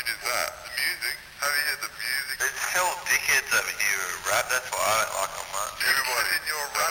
shit is that? The music? Have you heard the music? There's hell dickheads over here who rap, that's why I don't like them much. Everybody in your rap